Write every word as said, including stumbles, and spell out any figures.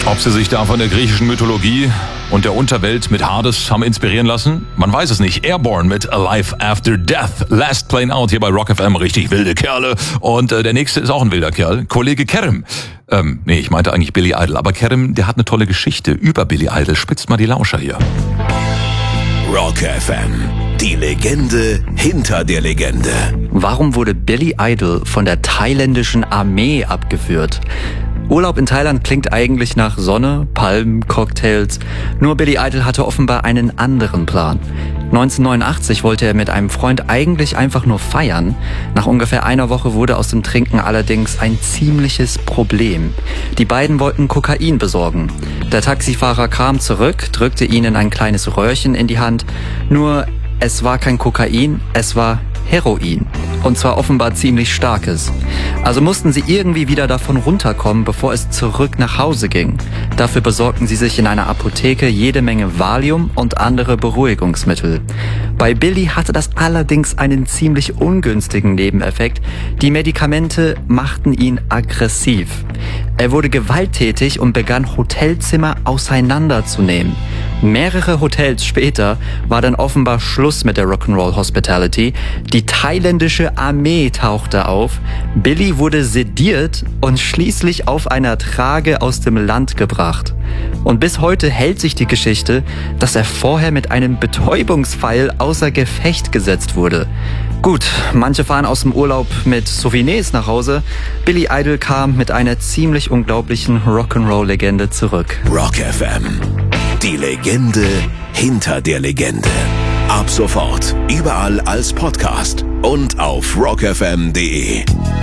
Ob sie sich da von der griechischen Mythologie und der Unterwelt mit Hades haben inspirieren lassen? Man weiß es nicht. Airborne mit Alive After Death. Last Plane Out hier bei Rock F M. Richtig wilde Kerle. Und äh, der nächste ist auch ein wilder Kerl. Kollege Kerem. Ähm, nee, ich meinte eigentlich Billy Idol. Aber Kerem, der hat eine tolle Geschichte über Billy Idol. Spitzt mal die Lauscher hier. Rock F M. Die Legende hinter der Legende. Warum wurde Billy Idol von der thailändischen Armee abgeführt? Urlaub in Thailand klingt eigentlich nach Sonne, Palmen, Cocktails. Nur Billy Idol hatte offenbar einen anderen Plan. neunzehnhundertneunundachtzig wollte er mit einem Freund eigentlich einfach nur feiern. Nach ungefähr einer Woche wurde aus dem Trinken allerdings ein ziemliches Problem. Die beiden wollten Kokain besorgen. Der Taxifahrer kam zurück, drückte ihnen ein kleines Röhrchen in die Hand. Nur es war kein Kokain, es war Heroin. Und zwar offenbar ziemlich starkes. Also mussten sie irgendwie wieder davon runterkommen, bevor es zurück nach Hause ging. Dafür besorgten sie sich in einer Apotheke jede Menge Valium und andere Beruhigungsmittel. Bei Billy hatte das allerdings einen ziemlich ungünstigen Nebeneffekt. Die Medikamente machten ihn aggressiv. Er wurde gewalttätig und begann Hotelzimmer auseinanderzunehmen. Mehrere Hotels später war dann offenbar Schluss mit der Rock'n'Roll Hospitality. Die thailändische Armee tauchte auf. Billy wurde sediert und schließlich auf einer Trage aus dem Land gebracht. Und bis heute hält sich die Geschichte, dass er vorher mit einem Betäubungspfeil außer Gefecht gesetzt wurde. Gut, manche fahren aus dem Urlaub mit Souvenirs nach Hause. Billy Idol kam mit einer ziemlich unglaublichen Rock'n'Roll-Legende zurück. Rock F M. Die Legende hinter der Legende. Ab sofort überall als Podcast und auf rock f m punkt d e.